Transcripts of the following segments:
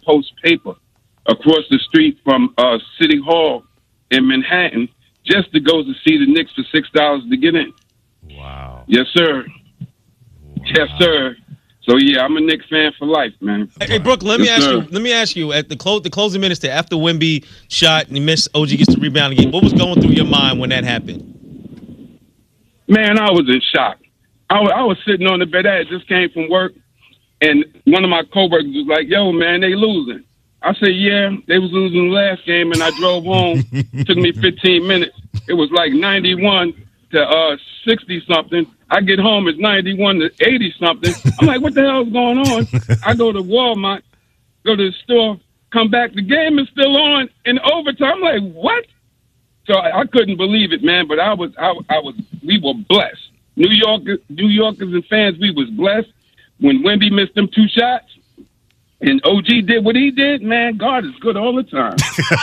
Post paper across the street from City Hall in Manhattan just to go to see the Knicks for $6 to get in. Wow. Yes, sir. Wow. Yes, sir. So yeah, I'm a Knicks fan for life, man. Hey, Brooke, let me ask you. At the closing minutes there, after Wemby shot and he missed, OG gets the rebound again. What was going through your mind when that happened? Man, I was in shock. I was sitting on the bed. I just came from work, and one of my coworkers was like, "Yo, man, they losing." I said, "Yeah, they was losing the last game," and I drove home. Took me 15 minutes. It was like 91 to 60 something. I get home, it's 91 to 80 something. I'm like, what the hell is going on? I go to Walmart, go to the store, come back. The game is still on in overtime. I'm like, what? So I couldn't believe it, man. But we were blessed. New Yorkers and fans, we was blessed when Wemby missed them 2 shots. And OG did what he did, man. God is good all the time.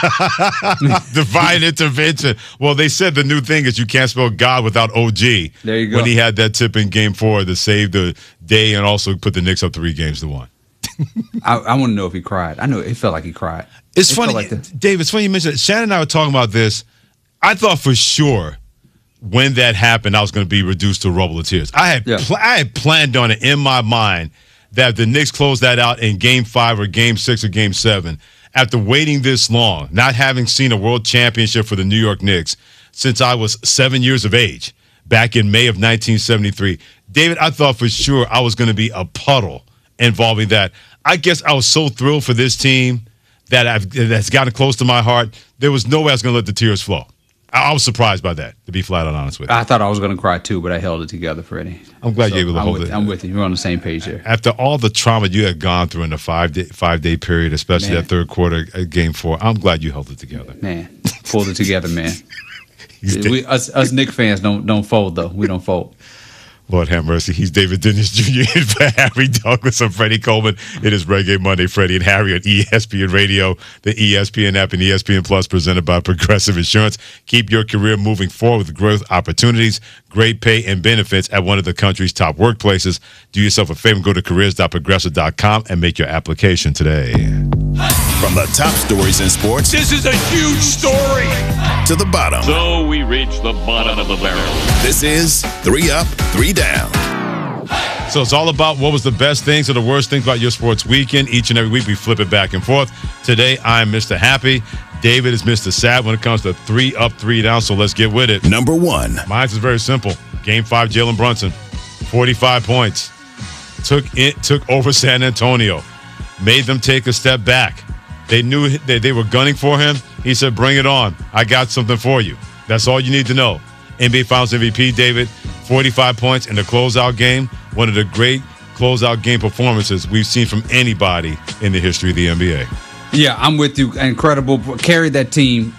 Divine intervention. Well, they said the new thing is you can't spell God without OG. There you go. When he had that tip in Game 4 to save the day and also put the Knicks up 3-1. I want to know if he cried. I know it felt like he cried. It's funny, Dave, it's funny you mentioned it. Shannon and I were talking about this. I thought for sure when that happened I was going to be reduced to rubble of tears. I had planned on it in my mind that the Knicks closed that out in Game 5 or Game 6 or Game 7 after waiting this long, not having seen a world championship for the New York Knicks since I was 7 years of age back in May of 1973. David, I thought for sure I was going to be a puddle involving that. I guess I was so thrilled for this team that's gotten close to my heart. There was no way I was going to let the tears flow. I was surprised by that, to be flat out honest with you. I thought I was going to cry too, but I held it together, Freddie. I'm glad you're able to hold it. I'm with you. We're on the same page here. After all the trauma you had gone through in the five-day period, especially that third quarter, Game 4, I'm glad you held it together. Man, pulled it together, man. Us Knicks fans don't fold, though. We don't fold. Lord have mercy. He's David Dennis Jr. in for Harry Douglas and Freddie Coleman. It is Reggae Monday, Freddie and Harry on ESPN Radio, the ESPN app, and ESPN Plus presented by Progressive Insurance. Keep your career moving forward with growth opportunities, great pay, and benefits at one of the country's top workplaces. Do yourself a favor and go to careers.progressive.com and make your application today. From the top stories in sports. This is a huge story. To the bottom. So we reach the bottom of the barrel. This is 3 Up, 3 Down. So it's all about what was the best things or the worst things about your sports weekend. Each and every week we flip it back and forth. Today I'm Mr. Happy. David is Mr. Sad when it comes to 3 Up, 3 Down. So let's get with it. Number 1. Mine is very simple. Game 5, Jalen Brunson, 45 points. Took over San Antonio. Made them take a step back. They knew they were gunning for him. He said, bring it on. I got something for you. That's all you need to know. NBA Finals MVP, David, 45 points in the closeout game. One of the great closeout game performances we've seen from anybody in the history of the NBA. Yeah, I'm with you. Incredible. Carried that team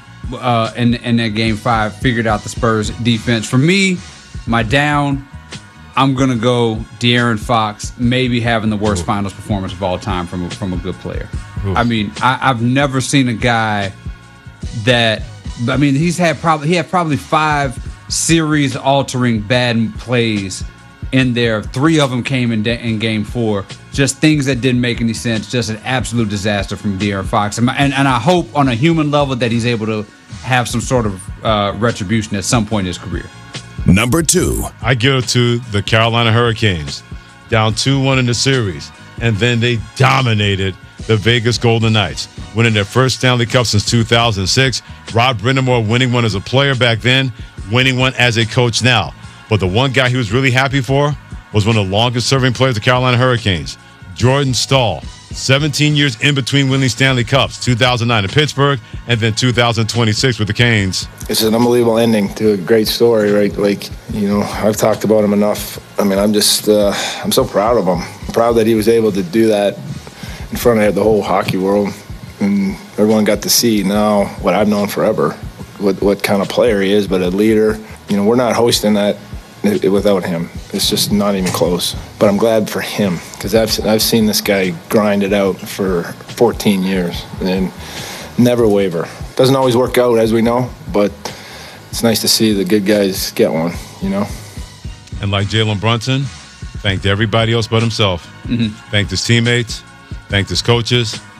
in that Game 5. Figured out the Spurs defense. For me, my down, I'm going to go De'Aaron Fox, maybe having the worst finals performance of all time from a good player. Ooh. I mean, I've never seen a guy that, I mean, he had probably 5 series-altering bad plays in there. 3 of them came in Game 4. Just things that didn't make any sense. Just an absolute disaster from De'Aaron Fox. And I hope on a human level that he's able to have some sort of retribution at some point in his career. Number 2. I give it to the Carolina Hurricanes. Down 2-1 in the series. And then they dominated the Vegas Golden Knights, winning their first Stanley Cup since 2006. Rod Brind'Amour winning one as a player back then, winning one as a coach now. But the one guy he was really happy for was one of the longest-serving players of the Carolina Hurricanes, Jordan Staal. 17 years in between winning Stanley Cups, 2009 in Pittsburgh and then 2026 with the Canes. It's an unbelievable ending to a great story, right? Like, you know, I've talked about him enough. I mean, I'm so proud of him. I'm proud that he was able to do that in front of the whole hockey world. And everyone got to see now what I've known forever, what kind of player he is, but a leader. You know, we're not hosting that without him. It's just not even close. But I'm glad for him because I've seen this guy grind it out for 14 years and never waver. Doesn't always work out, as we know, but it's nice to see the good guys get one, you know. And like Jalen Brunson, thanked everybody else but himself. Mm-hmm. Thanked his teammates, thanked his coaches,